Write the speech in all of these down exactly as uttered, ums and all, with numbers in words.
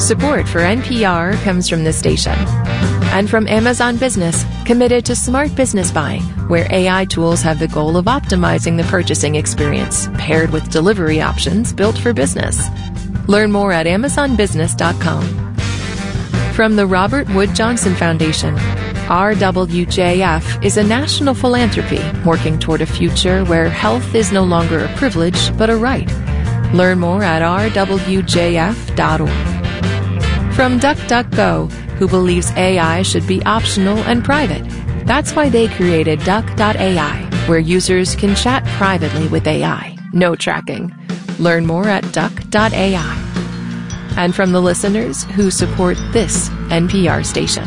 Support for N P R comes from this station. And from Amazon Business, committed to smart business buying, where A I tools have the goal of optimizing the purchasing experience, paired with delivery options built for business. Learn more at amazon business dot com. From the Robert Wood Johnson Foundation, R W J F is a national philanthropy working toward a future where health is no longer a privilege, but a right. Learn more at r w j f dot org. From DuckDuckGo, who believes A I should be optional and private. That's why they created Duck dot A I, where users can chat privately with A I. No tracking. Learn more at Duck dot A I. And from the listeners who support this N P R station.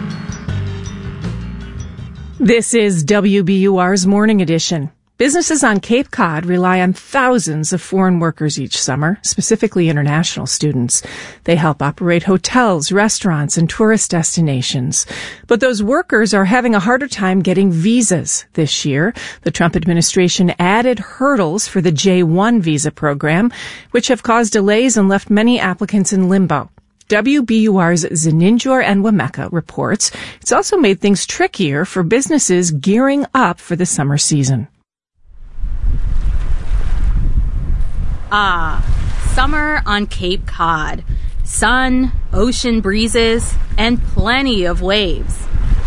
This is W B U R's Morning Edition. Businesses on Cape Cod rely on thousands of foreign workers each summer, specifically international students. They help operate hotels, restaurants, and tourist destinations. But those workers are having a harder time getting visas this year. The Trump administration added hurdles for the J one visa program, which have caused delays and left many applicants in limbo. W B U R's Zeninjor Enwemeka reports it's also made things trickier for businesses gearing up for the summer season. Ah, summer on Cape Cod. Sun, ocean breezes, and plenty of waves.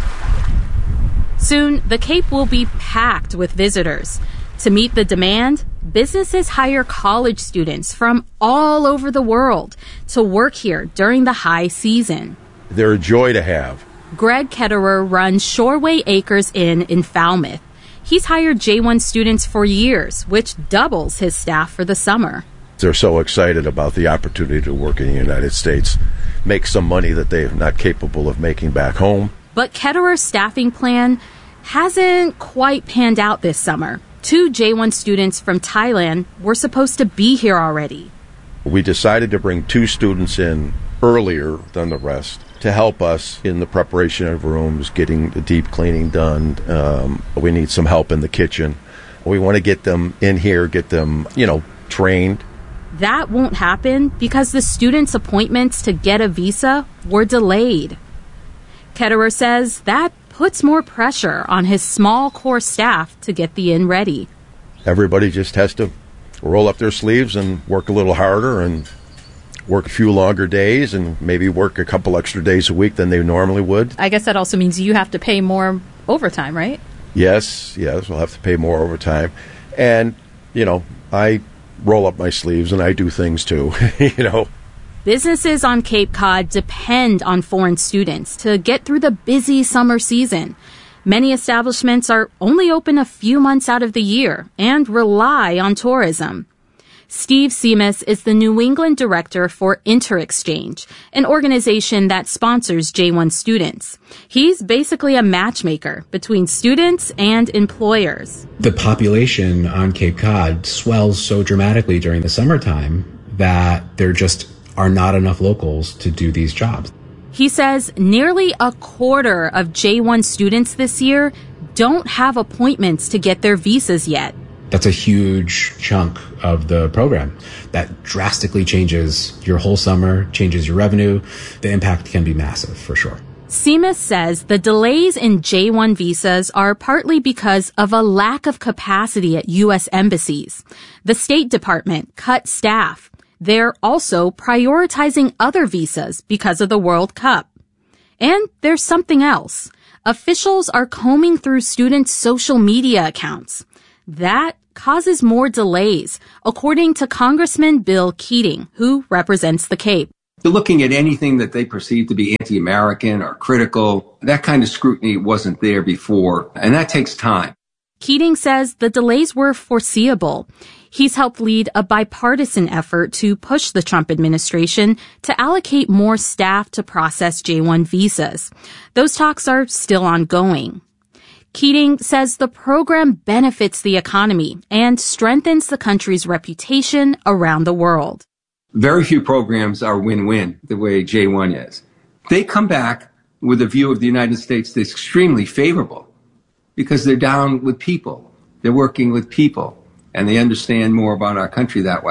Soon, the Cape will be packed with visitors. To meet the demand, businesses hire college students from all over the world to work here during the high season. They're a joy to have. Greg Ketterer runs Shoreway Acres Inn in Falmouth. He's hired J one students for years, which doubles his staff for the summer. They're so excited about the opportunity to work in the United States, make some money that they're not capable of making back home. But Ketterer's staffing plan hasn't quite panned out this summer. Two J one students from Thailand were supposed to be here already. We decided to bring two students in earlier than the rest to help us in the preparation of rooms, getting the deep cleaning done. Um, we need some help in the kitchen. We want to get them in here, get them, you know, trained. That won't happen because the students' appointments to get a visa were delayed. Ketterer says that puts more pressure on his small core staff to get the inn ready. Everybody just has to roll up their sleeves and work a little harder and work a few longer days and maybe work a couple extra days a week than they normally would. I guess that also means you have to pay more overtime, right? Yes, yes, we'll have to pay more overtime. And, you know, I roll up my sleeves and I do things too, you know. Businesses on Cape Cod depend on foreign students to get through the busy summer season. Many establishments are only open a few months out of the year and rely on tourism. Steve Seamus is the New England director for InterExchange, an organization that sponsors J one students. He's basically a matchmaker between students and employers. The population on Cape Cod swells so dramatically during the summertime that there just are not enough locals to do these jobs. He says nearly a quarter of J one students this year don't have appointments to get their visas yet. That's a huge chunk of the program that drastically changes your whole summer, changes your revenue. The impact can be massive, for sure. Seamus says the delays in J one visas are partly because of a lack of capacity at U S embassies. The State Department cut staff. They're also prioritizing other visas because of the World Cup. And there's something else. Officials are combing through students' social media accounts. That causes more delays, according to Congressman Bill Keating, who represents the Cape. They're looking at anything that they perceive to be anti-American or critical. That kind of scrutiny wasn't there before, and that takes time. Keating says the delays were foreseeable. He's helped lead a bipartisan effort to push the Trump administration to allocate more staff to process J one visas. Those talks are still ongoing. Keating says the program benefits the economy and strengthens the country's reputation around the world. Very few programs are win-win the way J one is. They come back with a view of the United States that's extremely favorable because they're down with people. They're working with people, and they understand more about our country that way.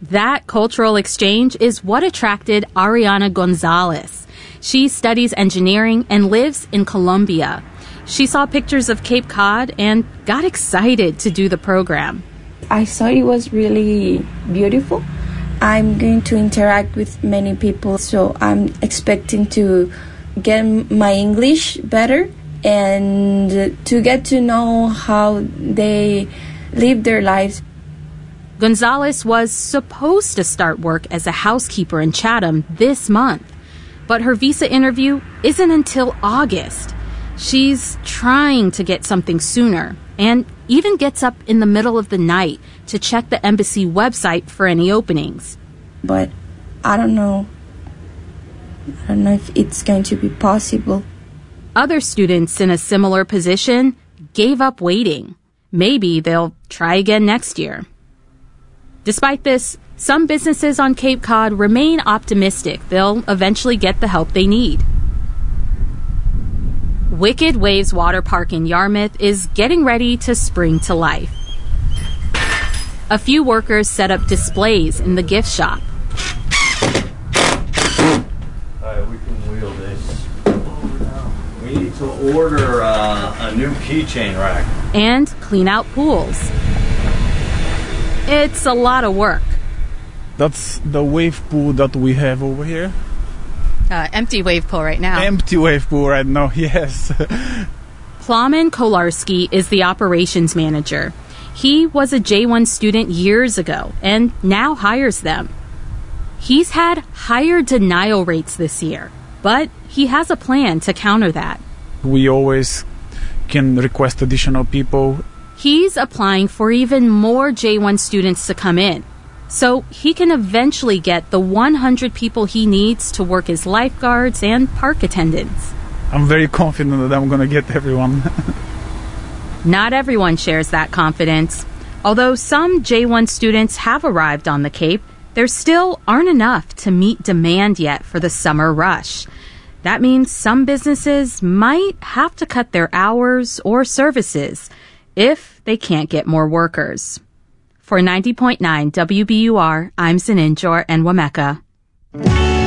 That cultural exchange is what attracted Ariana Gonzalez. She studies engineering and lives in Colombia. She saw pictures of Cape Cod and got excited to do the program. I thought it was really beautiful. I'm going to interact with many people, so I'm expecting to get my English better and to get to know how they live their lives. Gonzalez was supposed to start work as a housekeeper in Chatham this month, but her visa interview isn't until August. She's trying to get something sooner and even gets up in the middle of the night to check the embassy website for any openings. But I don't know. I don't know if it's going to be possible. Other students in a similar position gave up waiting. Maybe they'll try again next year. Despite this, some businesses on Cape Cod remain optimistic they'll eventually get the help they need. Wicked Waves Water Park in Yarmouth is getting ready to spring to life. A few workers set up displays in the gift shop. Alright, we can wheel this. We need to order uh, a new keychain rack. And clean out pools. It's a lot of work. That's the wave pool that we have over here. Uh, empty wave pool right now. Empty wave pool right now, yes. Plamen Kolarski is the operations manager. He was a J one student years ago and now hires them. He's had higher denial rates this year, but he has a plan to counter that. We always can request additional people. He's applying for even more J one students to come in, so he can eventually get the one hundred people he needs to work as lifeguards and park attendants. I'm very confident that I'm going to get everyone. Not everyone shares that confidence. Although some J one students have arrived on the Cape, there still aren't enough to meet demand yet for the summer rush. That means some businesses might have to cut their hours or services if they can't get more workers. For ninety point nine W B U R, I'm Zaninjor Enwemeka.